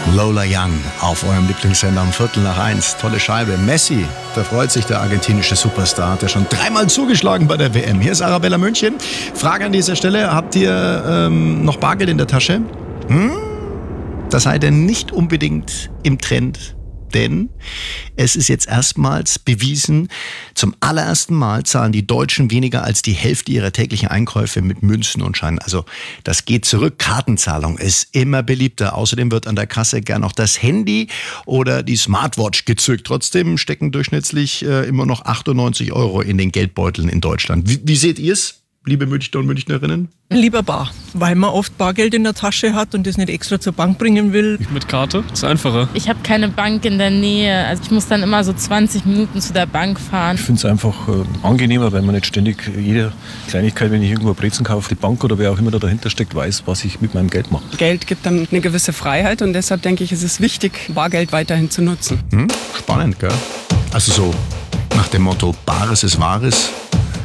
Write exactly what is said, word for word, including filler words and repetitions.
Lola Young auf eurem Lieblingssender um Viertel nach eins. Tolle Scheibe. Messi, da freut sich der argentinische Superstar, hat ja schon dreimal zugeschlagen bei der W M. Hier ist Arabella München. Frage an dieser Stelle, habt ihr ähm, noch Bargeld in der Tasche? Hm? Da seid ihr nicht unbedingt im Trend. Denn es ist jetzt erstmals bewiesen, zum allerersten Mal zahlen die Deutschen weniger als die Hälfte ihrer täglichen Einkäufe mit Münzen und Scheinen. Also das geht zurück. Kartenzahlung ist immer beliebter. Außerdem wird an der Kasse gern auch das Handy oder die Smartwatch gezückt. Trotzdem stecken durchschnittlich äh, immer noch achtundneunzig Euro in den Geldbeuteln in Deutschland. Wie, wie seht ihr es, liebe Münchner und Münchnerinnen? Lieber bar, weil man oft Bargeld in der Tasche hat und das nicht extra zur Bank bringen will. Mit Karte ist einfacher. Ich habe keine Bank in der Nähe, also ich muss dann immer so zwanzig Minuten zu der Bank fahren. Ich finde es einfach äh, angenehmer, weil man nicht ständig jede Kleinigkeit, wenn ich irgendwo Brezen kaufe, die Bank oder wer auch immer da dahinter steckt, weiß, was ich mit meinem Geld mache. Geld gibt dann eine gewisse Freiheit und deshalb denke ich, ist es wichtig, Bargeld weiterhin zu nutzen. Hm? Spannend, gell? Also so nach dem Motto, Bares ist Wahres.